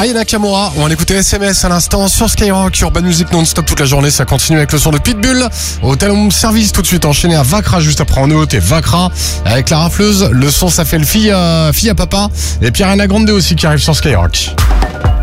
Aya Nakamura, on va écouter SMS à l'instant sur Skyrock, Urban Music non-stop toute la journée, ça continue avec le son de Pitbull. Hôtel Home Service tout de suite enchaîné à Vacra juste après en haute et Vacra avec la rafleuse. Le son ça fait le fille à papa et Pierre Grande aussi qui arrive sur Skyrock.